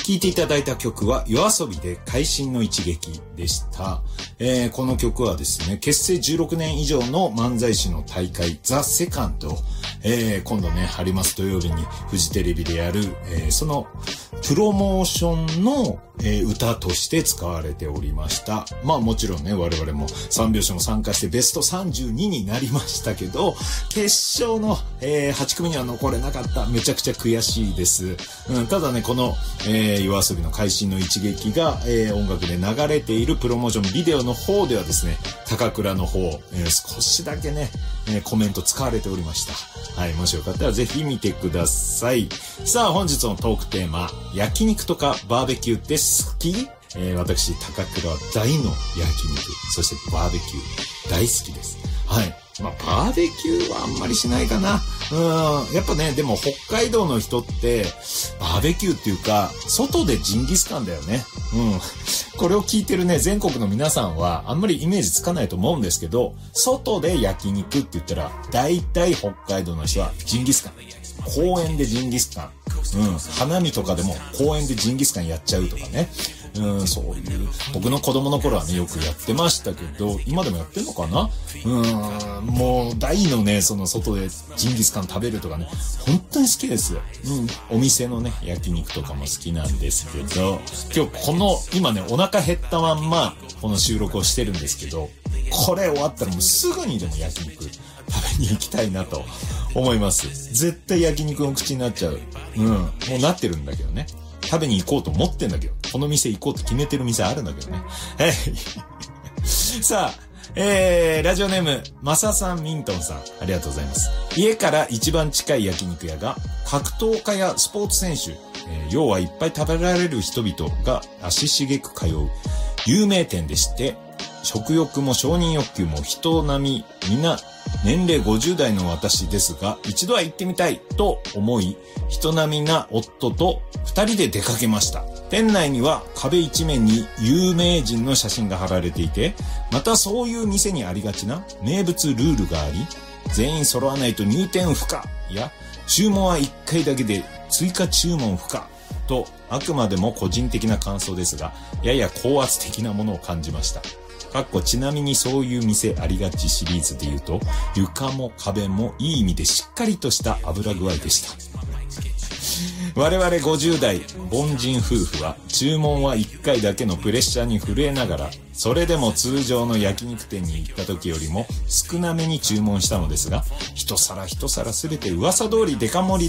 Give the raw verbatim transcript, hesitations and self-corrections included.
聴いていただいた曲はYOASOBIで会心の一撃でした。えー、この曲はですね、結成じゅうろくねん以上の漫才師の大会ザ・セカンド、えー、今度ね、あります土曜日にフジテレビでやる、えー、そのプロモーションの、えー、歌として使われておりました。まあもちろんね、我々も三拍子も参加してベストさんじゅうにになりましたけど、決勝の、えー、はち組には残れなかった。めちゃくちゃ悔しいです。うん、ただね、この、えー、YOASOBIの会心の一撃が、えー、音楽で流れているプロモーションビデオの方ではですね、高倉の方、えー、少しだけね、えー、コメント使われておりました。はい、もしよかったらぜひ見てください。さあ、本日のトークテーマ、焼肉とかバーベキューって好き？えー、私、高倉は大の焼肉、そしてバーベキュー大好きです。はい。まあ、バーベキューはあんまりしないかな。うん。やっぱね、でも北海道の人って、バーベキューっていうか、外でジンギスカンだよね。うん。これを聞いてるね、全国の皆さんは、あんまりイメージつかないと思うんですけど、外で焼肉って言ったら、大体北海道の人はジンギスカン。公園でジンギスカン。うん。花見とかでも公園でジンギスカンやっちゃうとかね。うん、そういう、僕の子供の頃はね、よくやってましたけど、今でもやってんのかな？うん、もう、大のね、その外でジンギスカン食べるとかね、本当に好きです。うん、お店のね、焼肉とかも好きなんですけど、今日この、今ね、お腹減ったまんま、この収録をしてるんですけど、これ終わったらもうすぐにでも焼肉食べに行きたいなと思います。絶対焼肉の口になっちゃう。うん、もうなってるんだけどね。食べに行こうと思ってんだけど、この店行こうと決めてる店あるんだけどね。はい。さあ、えー、ラジオネーム、マサさんミントンさん、ありがとうございます。家から一番近い焼肉屋が、格闘家やスポーツ選手、えー、要はいっぱい食べられる人々が足しげく通う有名店でして、食欲も承認欲求も人並み、みんな年齢ごじゅう代の私ですが、一度は行ってみたいと思い、人並みな夫と二人で出かけました。店内には壁一面に有名人の写真が貼られていて、またそういう店にありがちな名物ルールがあり、全員揃わないと入店不可や、注文はいっかいだけで追加注文不可と、あくまでも個人的な感想ですが、やや高圧的なものを感じました。かっこちなみにそういう店ありがちシリーズで言うと、床も壁もいい意味でしっかりとした油具合でした。我々ごじゅう代凡人夫婦は注文はいっかいだけのプレッシャーに震えながら、それでも通常の焼肉店に行った時よりも少なめに注文したのですが、一皿一皿すべて噂通りデカ盛り